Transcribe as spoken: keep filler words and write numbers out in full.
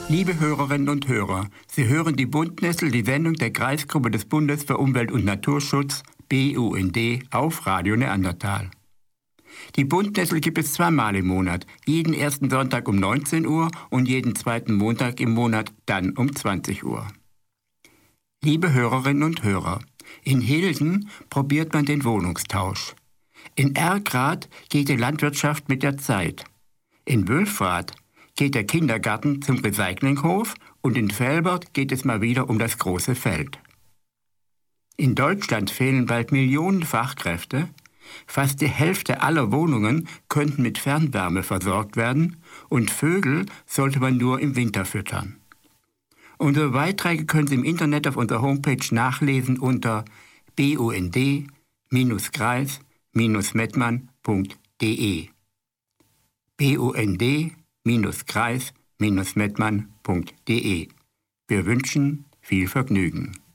Liebe Hörerinnen und Hörer, Sie hören die Bundnessel, die Sendung der Kreisgruppe des Bundes für Umwelt und Naturschutz, B U N D, auf Radio Neandertal. Die Bundnessel gibt es zweimal im Monat, jeden ersten Sonntag um neunzehn Uhr und jeden zweiten Montag im Monat dann um zwanzig Uhr. Liebe Hörerinnen und Hörer, in Hilden probiert man den Wohnungstausch. In Erkrath geht die Landwirtschaft mit der Zeit. In Wülfrath geht der Kindergarten zum Recyclinghof und in Velbert geht es mal wieder um das große Feld. In Deutschland fehlen bald Millionen Fachkräfte. Fast die Hälfte aller Wohnungen könnten mit Fernwärme versorgt werden und Vögel sollte man nur im Winter füttern. Unsere Beiträge können Sie im Internet auf unserer Homepage nachlesen unter bund kreis mettmann punkt de. bund kreis mettmann punkt de. Wir wünschen viel Vergnügen.